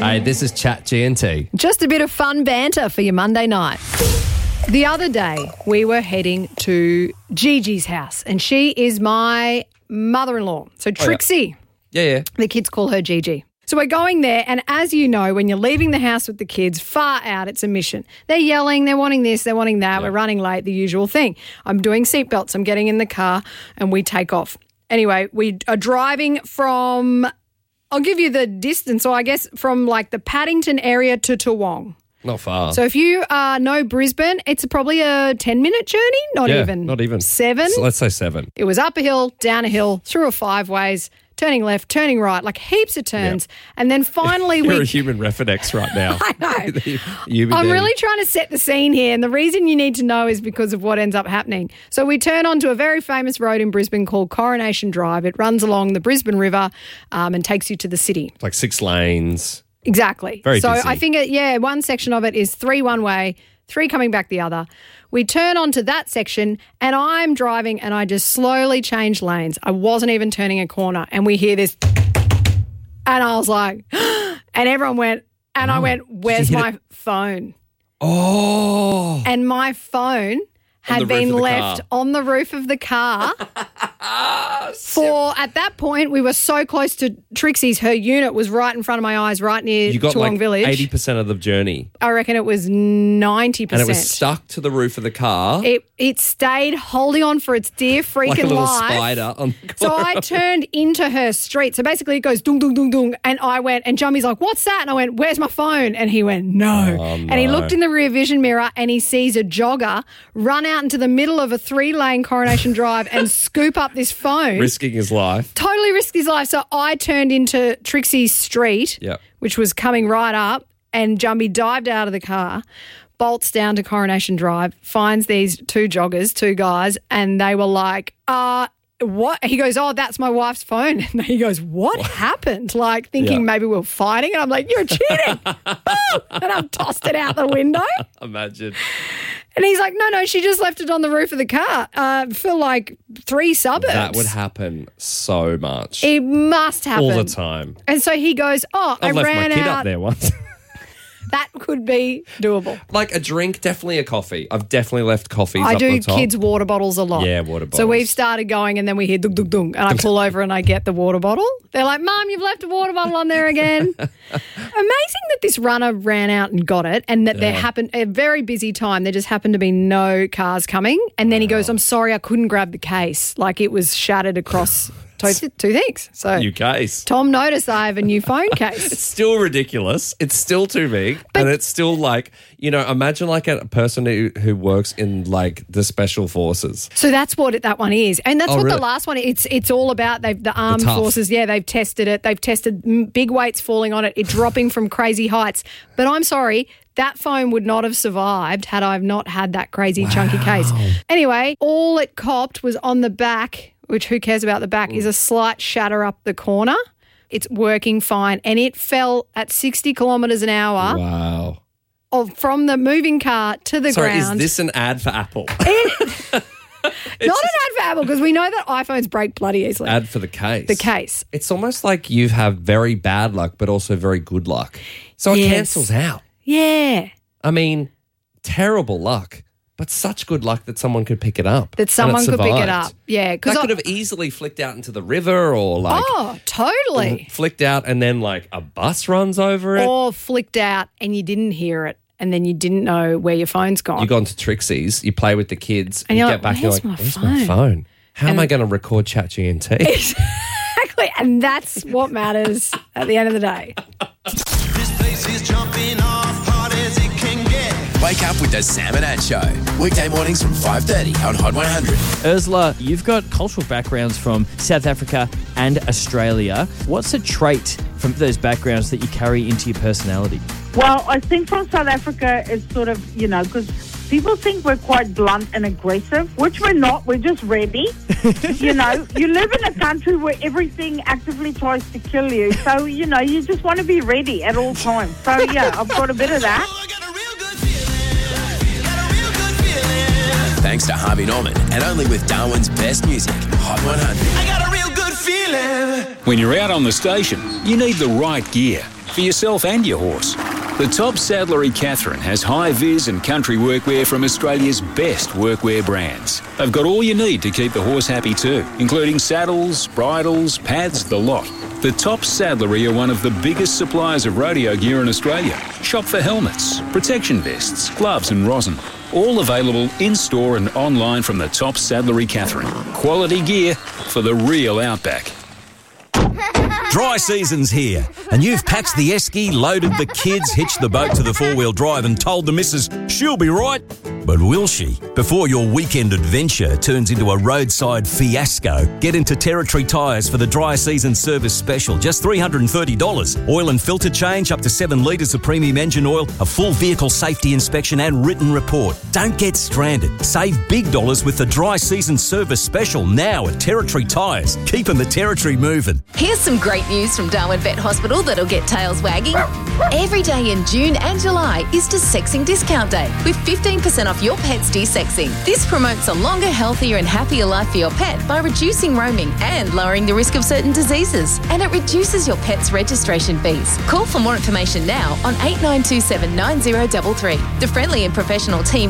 Hey, this is Chat GNT. Just a bit of fun banter for your Monday night. The other day, we were heading to Gigi's house, and she is my mother-in-law. So Trixie, Yeah. the kids call her Gigi. So we're going there, and as you know, when you're leaving the house with the kids, far out, it's a mission. They're yelling, they're wanting this, they're wanting that, we're running late, the usual thing. I'm doing seatbelts, I'm getting in the car, and we take off. Anyway, we are driving from, I'll give you the distance, or I guess from like the Paddington area to Toowong. Not far. So if you know Brisbane, it's probably a 10-minute journey, not even. 7. So let's say 7. It was up a hill, down a hill, through a 5-ways, turning left, turning right, like heaps of turns. And then finally You're a human referex right now. I know. I'm really trying to set the scene here, and the reason you need to know is because of what ends up happening. So we turn onto a very famous road in Brisbane called Coronation Drive. It runs along the Brisbane River and takes you to the city. Like 6 lanes. Exactly. Very so busy. I think, one section of it is 3 one way, 3 coming back the other. We turn onto that section, and I'm driving, and I just slowly change lanes. I wasn't even turning a corner, and we hear this, and I was like, and everyone went, and I went, where's my phone? Oh. And my phone had been left on the roof of the car. For, at that point, we were so close to Trixie's. Her unit was right in front of my eyes, right near Toowong Village. 80% of the journey. I reckon it was 90%. And it was stuck to the roof of the car. It stayed holding on for its dear freaking like a little life. spider on the So I turned into her street. So basically it goes dung, dung, dung, dung. And I went, and Jummy's like, what's that? And I went, where's my phone? And he went, no. And he looked in the rear vision mirror and he sees a jogger run out into the middle of a 3-lane Coronation Drive and scoop up this phone. risking his life. Totally risked his life. So I turned into Trixie's street, which was coming right up, and Jumby dived out of the car, bolts down to Coronation Drive, finds these 2 joggers, 2 guys, and they were like, what? He goes, oh, that's my wife's phone. And he goes, what happened? Like thinking maybe we were fighting. And I'm like, you're cheating. And I've tossed it out the window. Imagine. And he's like, no, she just left it on the roof of the car for like 3 suburbs. That would happen so much. It must happen. All the time. And so he goes, I left ran my kid out. up there once. That could be doable. Like a drink, definitely a coffee. I've definitely left coffees I up do the top. kids' water bottles a lot. Yeah, water bottles. So we've started going and then we hear dung, dung, dung, and I pull over and I get the water bottle. They're like, Mum, you've left a water bottle on there again. Amazing that this runner ran out and got it, and that there happened a very busy time. There just happened to be no cars coming. And then he goes, I'm sorry, I couldn't grab the case. Like it was shattered across two things. So New case. Tom noticed I have a new phone case. It's still ridiculous. It's still too big. And it's still like, imagine like a person who works in like the special forces. So that's what that one is. And that's what really? the last one, it's all about. The armed forces, they've tested it. They've tested big weights falling on it, it dropping from crazy heights. But I'm sorry, that phone would not have survived had I not had that crazy chunky case. Anyway, all it copped was on the back, which who cares about the back, is a slight shatter up the corner. It's working fine. And it fell at 60 kilometres an hour. Wow. From the moving car to the ground. Sorry, is this an ad for Apple? Not an ad for Apple, because we know that iPhones break bloody easily. Ad for the case. The case. It's almost like you have very bad luck, but also very good luck. So it cancels out. Yeah. I mean, terrible luck, but such good luck that someone could pick it up. That someone could pick it up. Yeah. That could have easily flicked out into the river or like... Oh, totally. Flicked out and then like a bus runs over it. Or flicked out and you didn't hear it and then you didn't know where your phone's gone. You go into Trixie's, you play with the kids, and you you're get back and you're like, where's phone? my phone? How am I going to record Chat GNT? Exactly. And that's what matters at the end of the day. This place is jumping off hard as it can get. Wake up with the Sam and Ad Show. Weekday mornings from 5:30 on Hot 100. Ursula, you've got cultural backgrounds from South Africa and Australia. What's a trait from those backgrounds that you carry into your personality? Well, I think from South Africa is sort of, because people think we're quite blunt and aggressive, which we're not. We're just ready. You live in a country where everything actively tries to kill you. So, you just want to be ready at all times. So, yeah, I've got a bit of that. Thanks to Harvey Norman and only with Darwin's best music, Hot 100. I got a real good feeling. When you're out on the station, you need the right gear. for yourself and your horse. The Top Saddlery Catherine has high-vis and country workwear from Australia's best workwear brands. They've got all you need to keep the horse happy too, including saddles, bridles, pads, the lot. The Top Saddlery are one of the biggest suppliers of rodeo gear in Australia. Shop for helmets, protection vests, gloves and rosin. All available in-store and online from the Top Saddlery Catherine. Quality gear for the real outback. Dry season's here, and you've packed the esky, loaded the kids, hitched the boat to the four-wheel drive and told the missus she'll be right. But will she? Before your weekend adventure turns into a roadside fiasco, get into Territory Tyres for the dry season service special. Just $330. Oil and filter change, up to 7 litres of premium engine oil, a full vehicle safety inspection and written report. Don't get stranded. Save big dollars with the dry season service special now at Territory Tyres. Keeping the territory moving. Here's some great news from Darwin Vet Hospital that'll get tails wagging. Every day in June and July is Desexing Discount Day with 15% off your pet's desexing. This promotes a longer, healthier and happier life for your pet by reducing roaming and lowering the risk of certain diseases. And it reduces your pet's registration fees. Call for more information now on 8927 9033. The friendly and professional team